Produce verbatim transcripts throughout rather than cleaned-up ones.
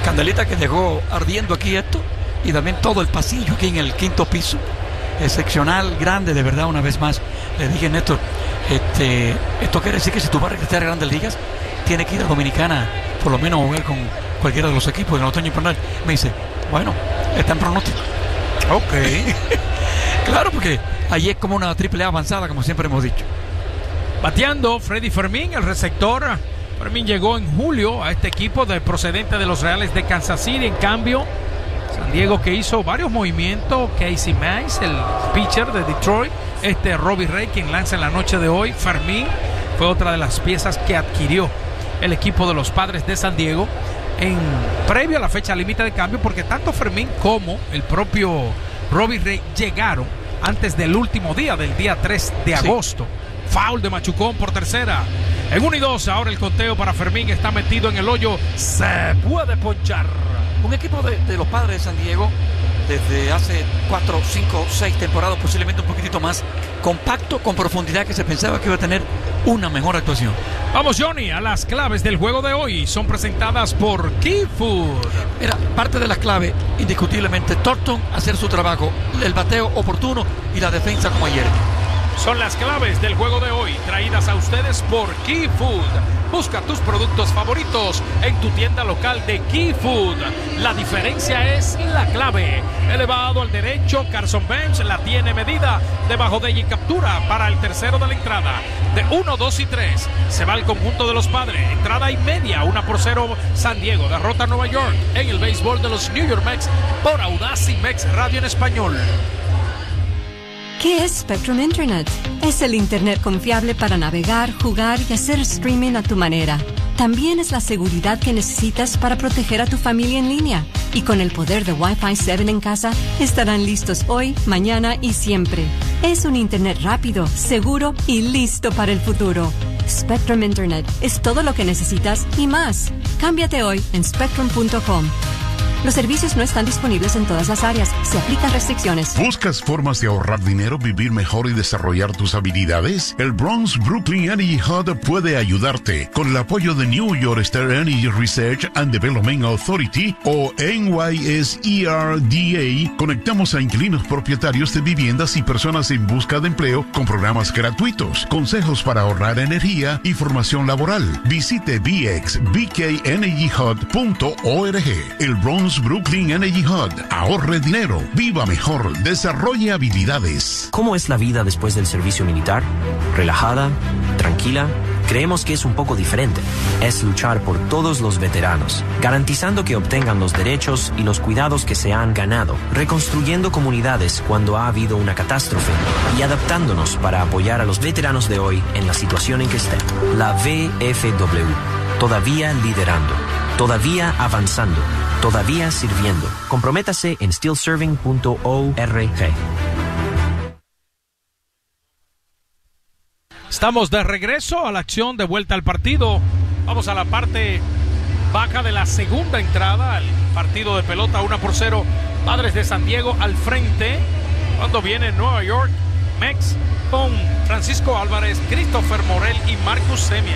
candelita que dejó ardiendo aquí esto, y también todo el pasillo aquí en el quinto piso, excepcional, grande, de verdad. Una vez más le dije, Néstor, este, esto quiere decir que si tú vas a regresar a Grandes Ligas, tiene que ir a Dominicana, por lo menos a jugar con cualquiera de los equipos en el otoño invernal. Me dice, bueno, está en pronóstico. Ok. Claro, porque allí es como una triple A avanzada, como siempre hemos dicho. Bateando Freddy Fermín, el receptor. Fermín llegó en julio a este equipo de procedente de los Reales de Kansas City. En cambio, San Diego, que hizo varios movimientos, Casey Mize, el pitcher de Detroit, este Robbie Ray, quien lanza en la noche de hoy. Fermín fue otra de las piezas que adquirió el equipo de los Padres de San Diego en previo a la fecha límite de cambio, porque tanto Fermín como el propio Robbie Ray llegaron antes del último día, del día tres de agosto. Sí. Foul de Machucón por tercera. En uno y dos, ahora el conteo para Fermín está metido en el hoyo. Se puede ponchar. Un equipo de, de los Padres de San Diego desde hace cuatro, cinco, seis temporadas, posiblemente un poquitito más, compacto, con profundidad, que se pensaba que iba a tener una mejor actuación. Vamos, Johnny, a las claves del juego de hoy. Son presentadas por Key Food. Mira, parte de las claves, indiscutiblemente, Thornton hacer su trabajo, el bateo oportuno y la defensa como ayer. Son las claves del juego de hoy, traídas a ustedes por Key Food. Busca tus productos favoritos en tu tienda local de Key Food. La diferencia es la clave. Elevado al derecho, Carson Bench la tiene medida. Debajo de ella y captura para el tercero de la entrada. De uno, dos y tres. Se va el conjunto de los Padres. Entrada y media, una por cero San Diego. Derrota a Nueva York en el béisbol de los New York Mets por Audacy Mex Radio en español. ¿Qué es Spectrum Internet? Es el Internet confiable para navegar, jugar y hacer streaming a tu manera. También es la seguridad que necesitas para proteger a tu familia en línea. Y con el poder de Wi-Fi siete en casa, estarán listos hoy, mañana y siempre. Es un Internet rápido, seguro y listo para el futuro. Spectrum Internet es todo lo que necesitas y más. Cámbiate hoy en spectrum punto com. Los servicios no están disponibles en todas las áreas. Se aplican restricciones. ¿Buscas formas de ahorrar dinero, vivir mejor y desarrollar tus habilidades? El Bronx Brooklyn Energy Hub puede ayudarte. Con el apoyo de New York State Energy Research and Development Authority o N Y S E R D A, conectamos a inquilinos propietarios de viviendas y personas en busca de empleo con programas gratuitos, consejos para ahorrar energía y formación laboral. Visite b x b k energy hub punto org. El Bronx Brooklyn Energy Hub. Ahorre dinero, viva mejor, desarrolle habilidades. ¿Cómo es la vida después del servicio militar? ¿Relajada? ¿Tranquila? Creemos que es un poco diferente. Es luchar por todos los veteranos, garantizando que obtengan los derechos y los cuidados que se han ganado, reconstruyendo comunidades cuando ha habido una catástrofe y adaptándonos para apoyar a los veteranos de hoy en la situación en que estén. La V F W, todavía liderando, todavía avanzando, todavía sirviendo. Comprométase en steel serving punto org. Estamos de regreso a la acción, de vuelta al partido. Vamos a la parte baja de la segunda entrada. El partido de pelota uno por cero. Padres de San Diego al frente. Cuando viene Nueva York Mets con Francisco Álvarez, Christopher Morel y Marcus Semien.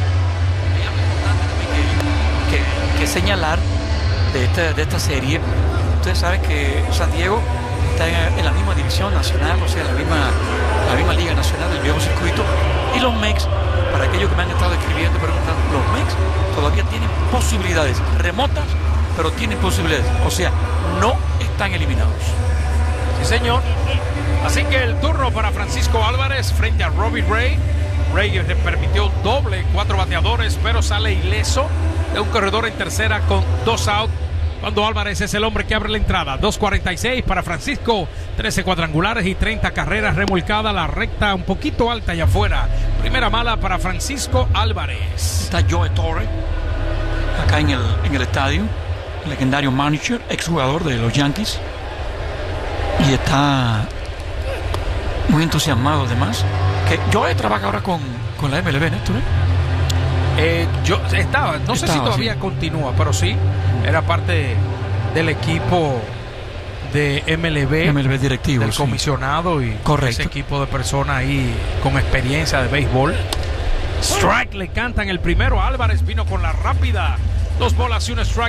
Que, que, que señalar de esta, de esta serie. Ustedes saben que San Diego está en, en la misma división nacional, o sea, la misma, la misma liga nacional del viejo circuito. Y los Mets, para aquellos que me han estado escribiendo y preguntando, los Mets todavía tienen posibilidades remotas, pero tienen posibilidades, o sea, no están eliminados. Sí, señor. Así que el turno para Francisco Álvarez frente a Robbie Ray. Ray le permitió doble, cuatro bateadores, pero sale ileso de un corredor en tercera con dos outs, cuando Álvarez es el hombre que abre la entrada. dos cuarenta y seis para Francisco, trece cuadrangulares y treinta carreras remolcadas, la recta un poquito alta y afuera. Primera mala para Francisco Álvarez. Está Joe Torre acá en el, en el estadio, el legendario manager, exjugador de los Yankees, y está muy entusiasmado además. Que Joe trabaja ahora con, con la M L B, ¿no? Eh, yo estaba, no estaba, sé si todavía sí continúa, pero sí, era parte del equipo de M L B, M L B directivo, del sí, comisionado y correcto, ese equipo de personas ahí con experiencia de béisbol. Strike, le cantan el primero. Álvarez vino con la rápida, dos bolas y un strike.